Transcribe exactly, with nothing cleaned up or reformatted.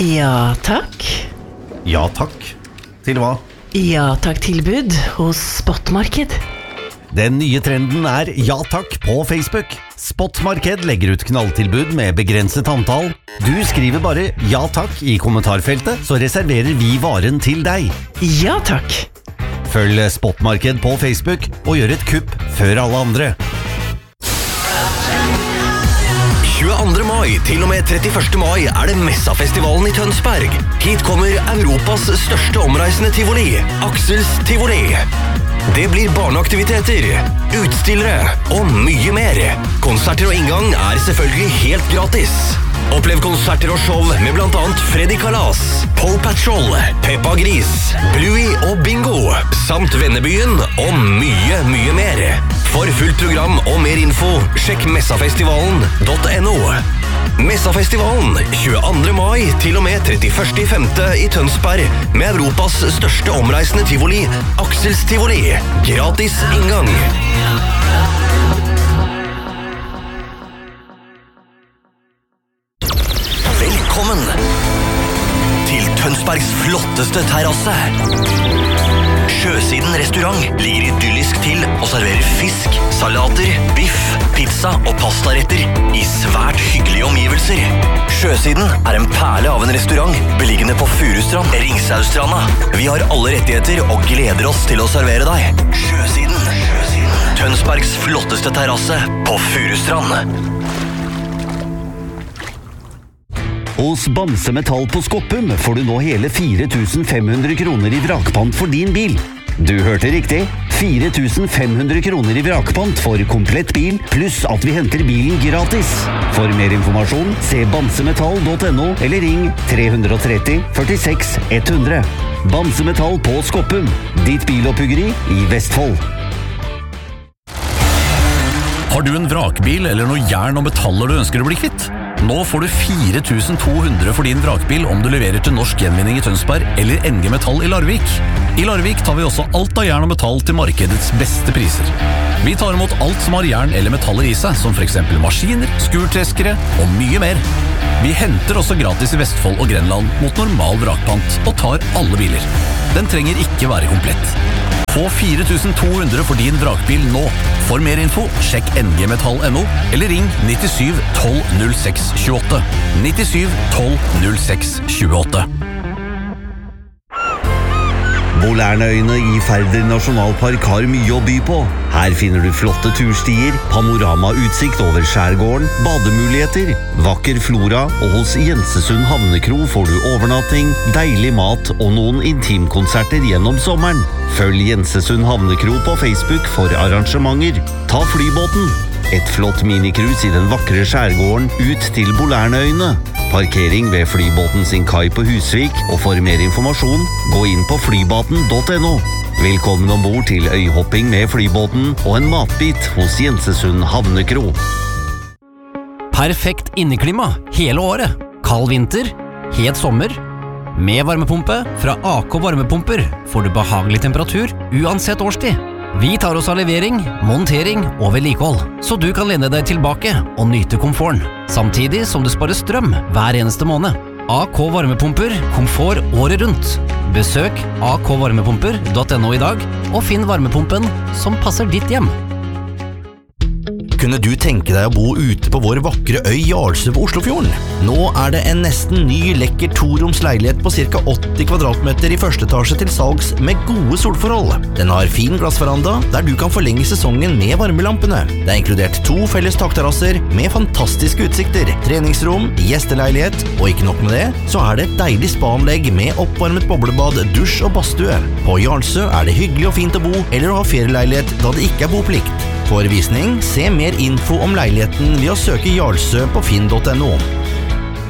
Ja, takk. Ja, takk. Til hva? Ja, takk tilbud hos Spotmarked. Den nye trenden er ja takk på Facebook. Spotmarked legger ut knalltilbud med begrenset antall. Du skriver bare ja takk i kommentarfeltet, så reserverer vi varen til deg. Ja, takk. Følg Spotmarked på Facebook og gjør et kupp før alle andre. tjueandre mai til og med trettiførste mai er det Messafestivalen i Tønsberg. Hit kommer Europas største omreisende tivoli, Axels Tivoli. Det blir barneaktiviteter, utstillere og mye mer. Konserter og inngang er selvfølgelig helt gratis. Opplev konserter og show med blant annet Freddy Kalas, Paw Patrol, Peppa Gris, Bluey og Bingo, samt Vennebyen og mye, mye mer. For fullt program og mer info, sjekk messafestivalen punktum no. Messafestivalen tjueandre mai til og med trettiførste femte i Tønsberg med Europas største omreisende tivoli, Axels Tivoli. Gratis inngang. Velkommen til Tønsbergs flotteste terrasse. Sjøsiden restaurant ligger idyllisk til og serverer fisk, salater, biff, pizza og pastaretter i svært hyggelige omgivelser. Sjøsiden er en perle av en restaurant beliggende på Furustrand, Ringsaustranda. Vi har alle rettigheter og gleder oss til å servere deg. Sjøsiden, Sjøsiden. Tønsbergs flotteste terrasse på Furustrand. Hos Bamse Metall på Skoppum får du nå hele fire tusen fem hundre kroner i vrakpant for din bil. Du hørte riktig. fire tusen fem hundre kroner i vrakpant for komplett bil, pluss at vi henter bilen gratis. For mer informasjon, se bamsemetall punktum no eller ring tre tre tre, førtiseks, hundre. Bamse Metall på Skoppum, ditt biloppbyggeri i Vestfold. Har du en vrakbil eller noe jern og metaller du ønsker å bli kvitt? Nå får du fire tusen to hundre for din vrakbil om du leverer til Norsk Gjenvinning i Tønsberg eller N G Metall i Larvik. I Larvik tar vi også alt av jern og metall til markedets beste priser. Vi tar imot alt som har jern eller metaller i seg, som for eksempel maskiner, skurtreskere og mye mer. Vi henter også gratis i Vestfold og Grenland mot normal vrakpant og tar alle biler. Den trenger ikke være komplett. Få fire tusen to hundre for din vrakbil nå. For mer info, sjekk N G Metall punktum no eller ring nittisju tolv null seks tjueåtte. nittisju tolv null seks tjueåtte. Bolærnøyene i Færder nasjonalpark har mye å by på. Her finner du flotte turstier, panoramautsikt over skjærgården, bademuligheter, vakker flora, og hos Jensesund Havnekro får du overnatting, deilig mat og noen intimkonserter gjennom sommeren. Følg Jensesund Havnekro på Facebook for arrangementer. Ta flybåten. Et flott minikrus i den vakre skjærgården ut til Bolærnøyene. Parkering ved flybåten sin kai på Husvik, og for mer informasjon, gå inn på flybåten punktum no. Velkommen ombord til øyhopping med flybåten og en matbit hos Jensesund Havnekro. Perfekt inneklima hele året. Kald vinter, het sommer. Med varmepumpe fra A K Varmepumper får du behagelig temperatur uansett årstid. Vi tar oss av levering, montering og vedlikehold, så du kan lene deg tilbake og nyte komforten, samtidig som du sparer strøm hver eneste måned. A K Varmepumper, komfort året rundt. Besøk a k varmepumper punktum no i dag, og finn varmepumpen som passer ditt hjem. Kunne du tenke deg å bo ute på vår vakre øy Jarlsø på Oslofjorden? Nå er det en nesten ny, lekker toroms leilighet på ca åtti kvadratmeter i første etasje til salgs med gode solforhold. Den har fin glassveranda, der du kan forlenge sesongen med varmelampene. Det er inkludert to felles takterrasser med fantastiske utsikter, treningsrom, gjesteleilighet, og ikke nok med det, så er det et deilig spaanlegg med oppvarmet boblebad, dusj og badstue. På Jarlsø er det hyggelig og fint å bo, eller å ha ferieleilighet da det ikke er boplikt. For visning, se mer info om leiligheten ved å søke Jarlsø på finn punktum no.